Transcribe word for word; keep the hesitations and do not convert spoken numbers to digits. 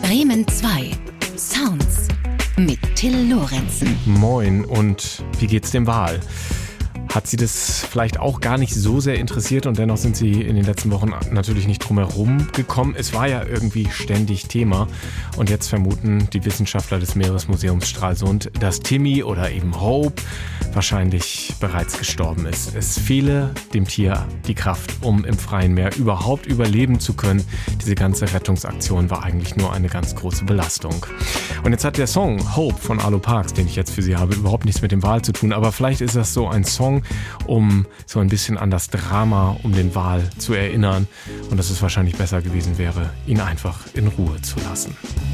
Bremen zwei. Sounds mit Till Lorenzen. Moin, und wie geht's dem Wal? Hat Sie das vielleicht auch gar nicht so sehr interessiert und dennoch sind Sie in den letzten Wochen natürlich nicht drum herum gekommen. Es war ja irgendwie ständig Thema und jetzt vermuten die Wissenschaftler des Meeresmuseums Stralsund, dass Timmy oder eben Hope wahrscheinlich bereits gestorben ist. Es fehle dem Tier die Kraft, um im freien Meer überhaupt überleben zu können. Diese ganze Rettungsaktion war eigentlich nur eine ganz große Belastung. Und jetzt hat der Song Hope von Arlo Parks, den ich jetzt für Sie habe, überhaupt nichts mit dem Wal zu tun, aber vielleicht ist das so ein Song, um so ein bisschen an das Drama um den Wal zu erinnern und dass es wahrscheinlich besser gewesen wäre, ihn einfach in Ruhe zu lassen.